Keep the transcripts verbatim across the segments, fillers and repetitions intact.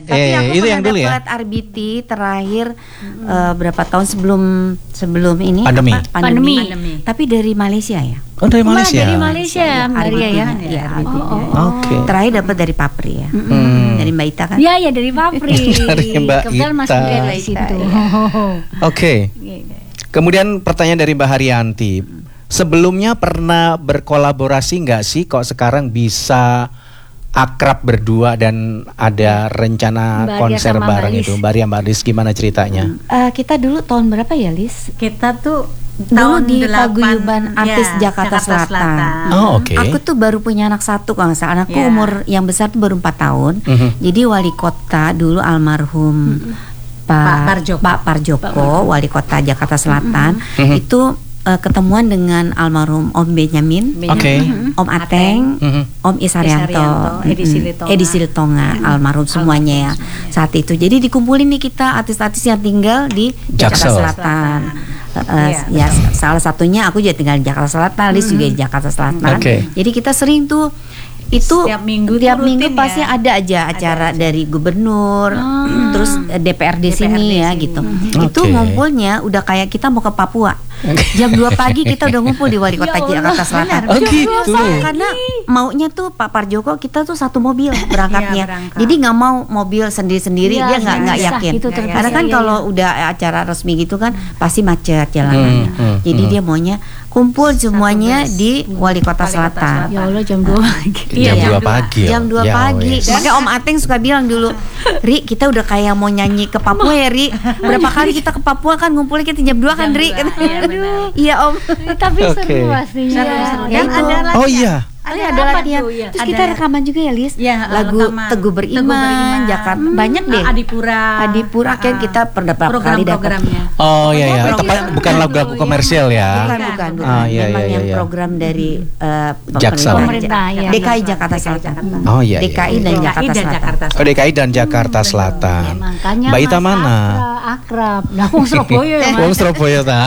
Tapi eh, aku itu pernah yang dulu ya. dapat R B T terakhir hmm. uh, berapa tahun sebelum sebelum ini pandemi. Apa? Pandemi. Pandemi. Tapi dari Malaysia ya. Oh dari Malaysia. Dari Malaysia, Maria ya. ya. R B T. Oh, oh, oh. Oke. Okay. Terakhir dapat dari Papri ya. Hmm. Dari Mbak Ita kan? Iya ya dari Papri. Dari Mbak Kebetulan Mas Ita. Ita di situ. Ya. Oke. Okay. Kemudian pertanyaan dari Mbak Haryanti. Sebelumnya pernah berkolaborasi nggak sih? Kok sekarang bisa akrab berdua dan ada rencana Mbak konser sama bareng Mbak itu? Mbak Ria, Mbak Lis, gimana ceritanya? Uh, kita dulu tahun berapa ya, Lis? Kita tuh Dulu tahun di delapan, Paguyuban Artis ya, Jakarta, Selatan. Oh, oke. Okay. Aku tuh baru punya anak satu kalau nggak salah. Anakku Ya. umur yang besar tuh baru empat tahun. Mhm. Jadi wali kota dulu almarhum Pak Pak Parjoko. Pak Parjoko, wali kota Jakarta Selatan, Mhm. itu uh, ketemuan dengan almarhum Om Benyamin, Oke. Okay. Om Ateng, Mhm. Om Isarianto, Isarianto, Edi Mm-mm. Silitonga. Edi Silitonga, almarhum semuanya ya saat itu. Jadi dikumpulin nih kita artis-artis yang tinggal di Jakarta Jaksel. Selatan. Uh, Iya, ya salah satunya aku juga tinggal di Jakarta Selatan, Lis juga di Jakarta Selatan. Oke. Jadi kita sering tuh itu Setiap minggu tiap tuh minggu rutin pasti ya. ada aja acara dari gubernur, terus eh, D P R D, D P R D sini ya sini. gitu. Oke. Itu ngumpulnya udah kayak kita mau ke Papua. Jam dua pagi kita udah ngumpul di wali kota Ya Allah, Jakarta Selatan. Oh gitu. Karena maunya tuh Pak Parjoko kita tuh satu mobil berangkatnya. Iya, berangkat. Jadi nggak mau mobil sendiri-sendiri, Iya, dia nggak nggak susah yakin. gitu terpaksa. Karena kan Iya, kalau iya. udah acara resmi gitu kan pasti macet jalanannya. Hmm, hmm, Jadi hmm. dia maunya kumpul semuanya bus. di wali kota Wali Kota Selatan. Selatan. Ya Allah jam dua pagi. Jam Iya, dua jam pagi. Jam dua Ya pagi. wes. Makanya Om Ateng suka bilang dulu, Ri, kita udah kayak mau nyanyi ke Papua ya, Ri. Berapa kali kita ke Papua kan ngumpulnya kita jam dua kan, Jam Ri. dua, iya, benar. Iya, Om. Tapi Oke. seru pastinya. Seru, seru. Ya Dan itu. ada lagi Oh iya. Ada, Ada ada apa latihan. tuh, ya? Terus Ada- kita rekaman juga ya, Lis. Ya, Lagu rekaman. Teguh Beriman, Teguh Beriman. Jakarta. Banyak deh. Adipura. Adipura kan Ah, kita pernah berapa kali dapat. program-programnya. Oh iya ya. Program- Tepat bukan lagu-lagu komersial ya. Bukan, bukan, bukan. Ah, iya, Memang iya, yang iya. program dari eh, Jaksel. Pemerintah, ya. D K I Jakarta D K I Selatan. Jakarta. Oh iya. D K I iya. dan D K I Jakarta dan Selatan. Jakarta Oh, D K I dan Jakarta Selatan. Ya, makanya Mbak Ita Mas mana? Akrab, akrab. Nah, wong Surabaya ya, Mas. Wong Surabaya ta.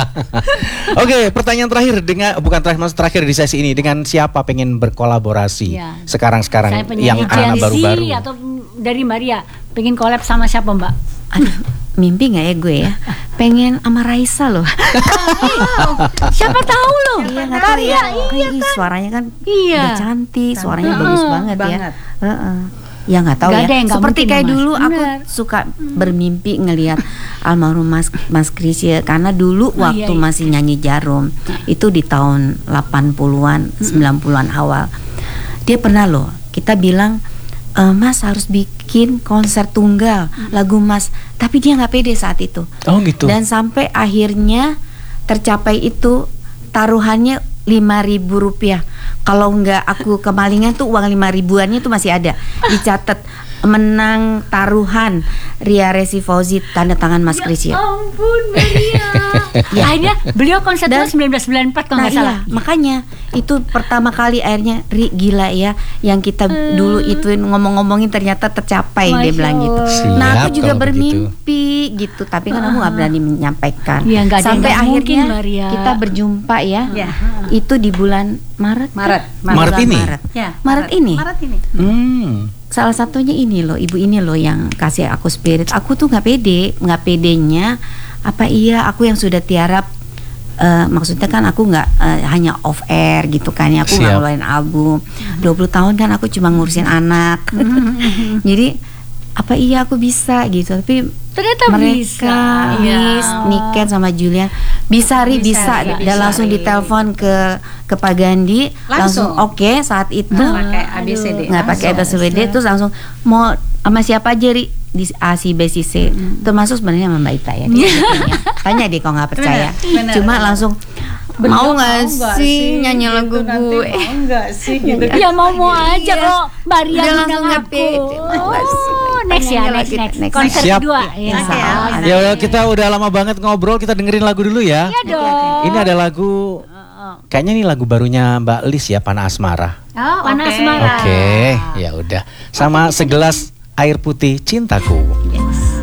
Oke, pertanyaan terakhir dengan bukan terakhir mas terakhir di sesi ini, dengan siapa pengen berkolaborasi Iya. sekarang-sekarang Saya penyanyi yang anak Gen Z baru-baru? atau dari Maria pengen collab sama siapa, Mbak? Aduh, mimpi nggak ya gue ya? Pengen sama Raisa loh. Siapa tahu loh. Iya nggak tahu ya. Iya Ih, suaranya kan Iya. udah cantik, suaranya Heeh, bagus banget, ya. banget. Heeh. Ya nggak tahu Nggak ya. ada yang nggak Seperti mungkin, kayak Mas. dulu aku Bener. suka bermimpi ngelihat almarhum Mas Mas Krisya, karena dulu Oh, waktu iya, iya. masih nyanyi Jarum itu di tahun delapan puluhan, sembilan puluhan awal. Dia pernah loh, kita bilang e, Mas harus bikin konser tunggal lagu Mas, tapi dia nggak pede saat itu. Oh gitu. Dan sampai akhirnya tercapai itu, taruhannya lima ribu rupiah. Kalau nggak aku kemalingan tuh uang lima ribuannya tuh masih ada. Dicatat menang taruhan Ria Resi Fauzi tanda tangan Mas Krisya. Ya ampun, Maria. Akhirnya beliau konser Dan- tahun sembilan belas sembilan puluh empat kalau Nah nggak iya, salah. makanya itu pertama kali akhirnya Ri gila ya, yang kita dulu ituin ngomong-ngomongin ternyata tercapai. Dia Masya bilang gitu. Allah. Nah aku Siap juga kalau bermimpi gitu, tapi kan aku nggak berani menyampaikan. Iya, nggak ada yang Sampai nggak mungkin, akhirnya Maria. kita berjumpa ya. Ya. Itu di bulan Maret. Maret. Maret Bulan ini? Maret. Ya, Maret ini? Maret ini. Hmm. Salah satunya ini loh, ibu ini loh yang kasih aku spirit. Aku tuh nggak pede, nggak pedenya. Apa iya aku yang sudah tiarap? eh, maksudnya kan aku nggak eh, hanya off air gitu kan ya. Aku nggak Siap. ngeluarin album. dua puluh tahun kan aku cuma ngurusin anak. Jadi apa iya aku bisa gitu. Tapi Ternyata mereka bisa. Miss, Iya. Niken sama Julian bisa Ri bisa, Bisa, Ri, dan bisa, langsung Ri. ditelepon ke ke Pak Gandhi, langsung, Langsung. oke saat itu Nggak pakai A B C D. nggak pakai A B C D, Langsung. terus langsung mau sama siapa aja Ri, di A C B C C, termasuk sebenarnya sama Mbak Ita ya. Dia punya. Tanya deh kalau nggak percaya. Benar, benar, Cuma benar. langsung Beliau mau nggak nggak sih nyanyi gitu, lagu nanti gue? mau nggak sih gitu. Ya mau-mau aja kok Maria Dia undang langsung aku. ngerti. Mau nggak sih? Oh, next ya, Pengennya next, lagi, next. next. Konser Siap. kedua. Ya. Insya Allah. Ya udah, kita udah lama banget ngobrol, kita dengerin lagu dulu ya. Iya dong. Ini ada lagu, kayaknya ini lagu barunya Mbak Lis ya, Panah Asmara. Oh, Panas oke. marah. Oke, ya udah. Sama segelas air putih cintaku.